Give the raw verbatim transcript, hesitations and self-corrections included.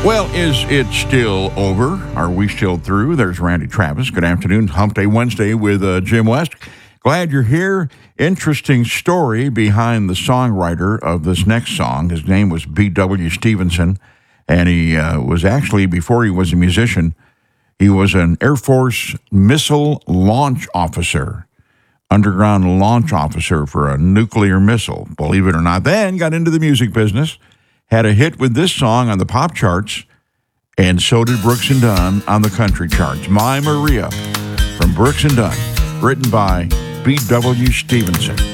Well, is it still over? Are we still through? There's Randy Travis. Good afternoon. Hump Day Wednesday with uh, Jim West. Glad you're here. Interesting story behind the songwriter of this next song. His name was B W Stevenson, and he uh, was actually, before he was a musician, he was an Air Force missile launch officer, underground launch officer for a nuclear missile, believe it or not. Then got into the music business, had a hit with this song on the pop charts, and so did Brooks and Dunn on the country charts. My Maria from Brooks and Dunn, written by B W Stevenson.